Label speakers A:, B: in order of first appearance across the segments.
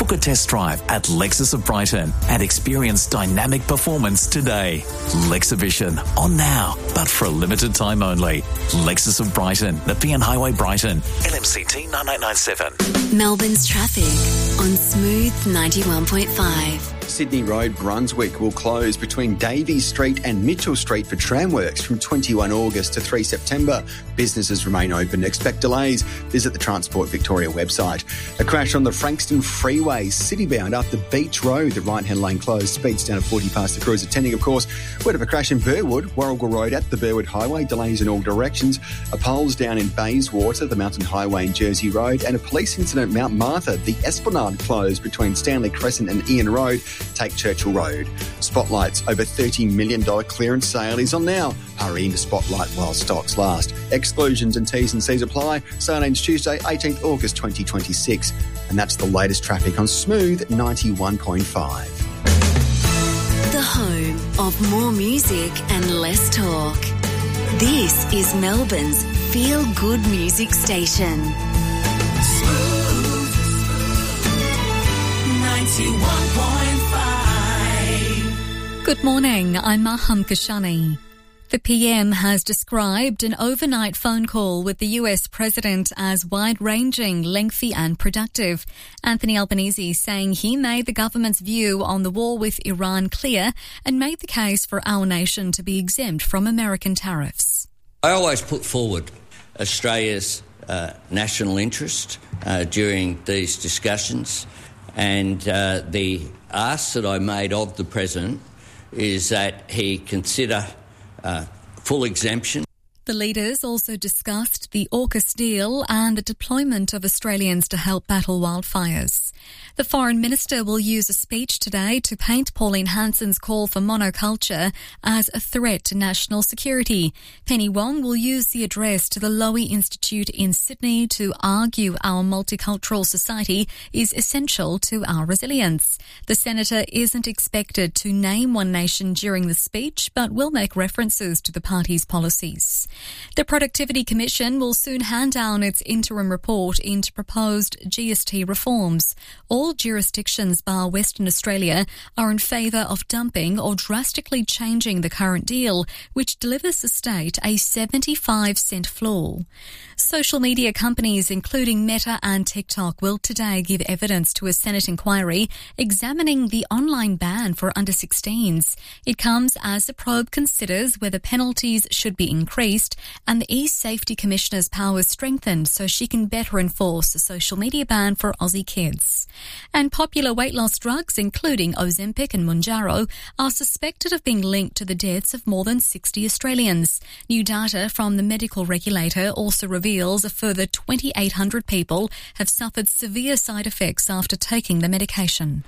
A: Book a test drive at Lexus of Brighton and experience dynamic performance today. Lexavision, on now, but for a limited time only. Lexus of Brighton, Nepean Highway, Brighton, LMCT 9897.
B: Melbourne's traffic on Smooth 91.5.
C: Sydney Road, Brunswick will close between Davies Street and Mitchell Street for tramworks from 21 August to 3 September. Businesses remain open. Expect delays. Visit the Transport Victoria website. A crash on the Frankston Freeway, citybound up the Beach Road. The right-hand lane closed. Speeds down at 40 past the cruise attending, of course. Word of a crash in Burwood, Warrigal Road at the Burwood Highway. Delays in all directions. A pole's down in Bayswater, the Mountain Highway and Jersey Road. And a police incident at Mount Martha. The Esplanade closed between Stanley Crescent and Ian Road. Take Churchill Road. Spotlight's over $30 million clearance sale is on now. Hurry into Spotlight while stocks last. Exclusions and T's and C's apply. Sale ends Tuesday, 18th August 2026. And that's the latest traffic on Smooth 91.5.
B: The home of more music and less talk. This is Melbourne's feel-good music station.
D: Smooth 91.5.
E: Good morning, I'm Maham Kashani. The PM has described an overnight phone call with the US President as wide-ranging, lengthy and productive. Anthony Albanese saying he made the government's view on the war with Iran clear and made the case for our nation to be exempt from American tariffs.
F: I always put forward Australia's national interest during these discussions, and the ask that I made of the President is that he consider full exemption.
E: The leaders also discussed the AUKUS deal and the deployment of Australians to help battle wildfires. The Foreign Minister will use a speech today to paint Pauline Hanson's call for monoculture as a threat to national security. Penny Wong will use the address to the Lowy Institute in Sydney to argue our multicultural society is essential to our resilience. The Senator isn't expected to name one nation during the speech, but will make references to the party's policies. The Productivity Commission will soon hand down its interim report into proposed GST reforms. All jurisdictions bar Western Australia are in favour of dumping or drastically changing the current deal, which delivers the state a 75-cent floor. Social media companies, including Meta and TikTok, will today give evidence to a Senate inquiry examining the online ban for under-16s. It comes as the probe considers whether penalties should be increased and the E-Safety Commissioner's powers strengthened so she can better enforce the social media ban for Aussie kids. And popular weight loss drugs, including Ozempic and Mounjaro, are suspected of being linked to the deaths of more than 60 Australians. New data from the medical regulator also reveals a further 2,800 people have suffered severe side effects after taking the medication.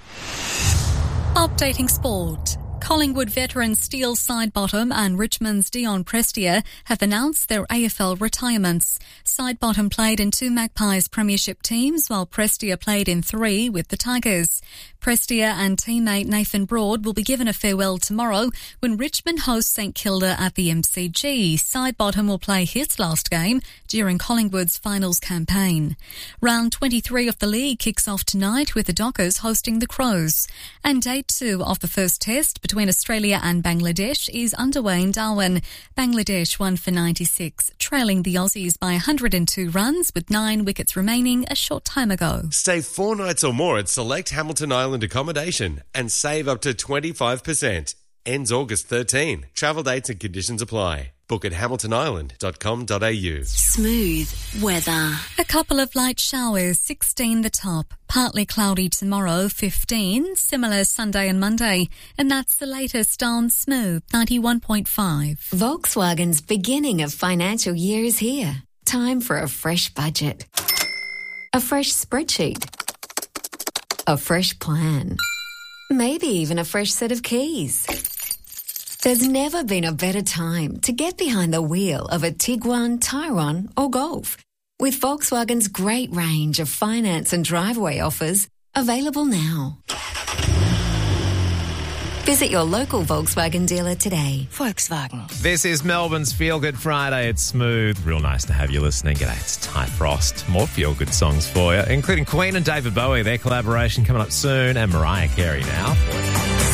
E: Updating sport. Collingwood veteran Steele Sidebottom and Richmond's Dion Prestia have announced their AFL retirements. Sidebottom played in 2 Magpies premiership teams, while Prestia played in 3 with the Tigers. Prestia and teammate Nathan Broad will be given a farewell tomorrow when Richmond hosts St Kilda at the MCG. Sidebottom will play his last game during Collingwood's finals campaign. Round 23 of the league kicks off tonight with the Dockers hosting the Crows. And day 2 of the first test between Australia and Bangladesh is underway in Darwin. Bangladesh won for 96, trailing the Aussies by 102 runs with 9 wickets remaining a short time ago.
G: Stay 4 nights or more at select Hamilton Island accommodation and save up to 25%. Ends August 13. Travel dates and conditions apply. Book at hamiltonisland.com.au.
B: Smooth weather.
E: A couple of light showers, 16 the top. Partly cloudy tomorrow, 15. Similar Sunday and Monday. And that's the latest on Smooth 91.5.
B: Volkswagen's beginning of financial year is here. Time for a fresh budget. A fresh spreadsheet. A fresh plan. Maybe even a fresh set of keys. There's never been a better time to get behind the wheel of a Tiguan, Tyrone or Golf. With Volkswagen's great range of finance and driveway offers available now. Visit your local Volkswagen dealer today.
H: Volkswagen.
I: This is Melbourne's Feel Good Friday. It's smooth. Real nice to have you listening. G'day, it's Ty Frost. More Feel Good songs for you, including Queen and David Bowie. Their collaboration coming up soon, and Mariah Carey now.